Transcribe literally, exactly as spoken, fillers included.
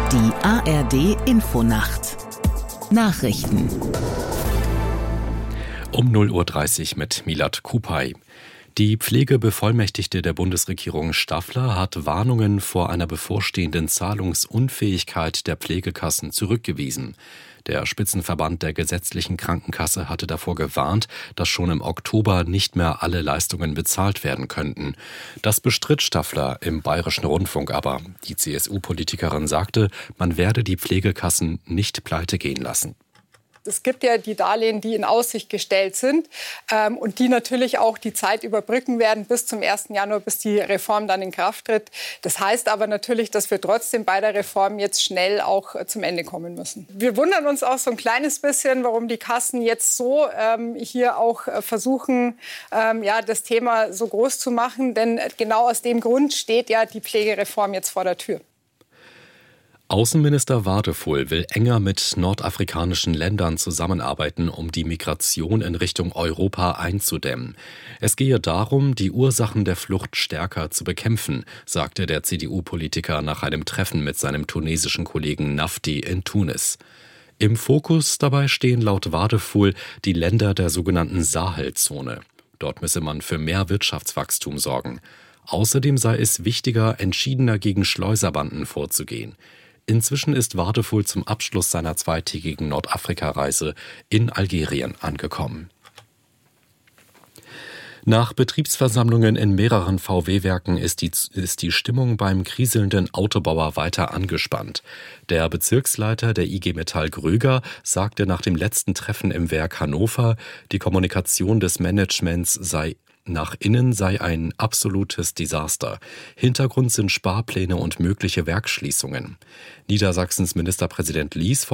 Die A R D Infonacht Nachrichten Um null Uhr dreißig mit Milad Kupay. Die Pflegebevollmächtigte der Bundesregierung Staffler hat Warnungen vor einer bevorstehenden Zahlungsunfähigkeit der Pflegekassen zurückgewiesen. Der Spitzenverband der gesetzlichen Krankenkasse hatte davor gewarnt, dass schon im Oktober nicht mehr alle Leistungen bezahlt werden könnten. Das bestritt Staffler im Bayerischen Rundfunk aber. Die C S U-Politikerin sagte, man werde die Pflegekassen nicht pleite gehen lassen. Es gibt ja die Darlehen, die in Aussicht gestellt sind ähm, und die natürlich auch die Zeit überbrücken werden bis zum ersten Januar, bis die Reform dann in Kraft tritt. Das heißt aber natürlich, dass wir trotzdem bei der Reform jetzt schnell auch äh, zum Ende kommen müssen. Wir wundern uns auch so ein kleines bisschen, warum die Kassen jetzt so ähm, hier auch äh, versuchen, ähm, ja, das Thema so groß zu machen. Denn genau aus dem Grund steht ja die Pflegereform jetzt vor der Tür. Außenminister Wadefuhl will enger mit nordafrikanischen Ländern zusammenarbeiten, um die Migration in Richtung Europa einzudämmen. Es gehe darum, die Ursachen der Flucht stärker zu bekämpfen, sagte der C D U-Politiker nach einem Treffen mit seinem tunesischen Kollegen Nafti in Tunis. Im Fokus dabei stehen laut Wadefuhl die Länder der sogenannten Sahelzone. Dort müsse man für mehr Wirtschaftswachstum sorgen. Außerdem sei es wichtiger, entschiedener gegen Schleuserbanden vorzugehen. Inzwischen ist Wadefuhl zum Abschluss seiner zweitägigen Nordafrika-Reise in Algerien angekommen. Nach Betriebsversammlungen in mehreren V W-Werken ist die, ist die Stimmung beim kriselnden Autobauer weiter angespannt. Der Bezirksleiter der I G Metall Gröger sagte nach dem letzten Treffen im Werk Hannover, die Kommunikation des Managements sei nach innen sei ein absolutes Desaster. Hintergrund sind Sparpläne und mögliche Werksschließungen. Niedersachsens Ministerpräsident Lies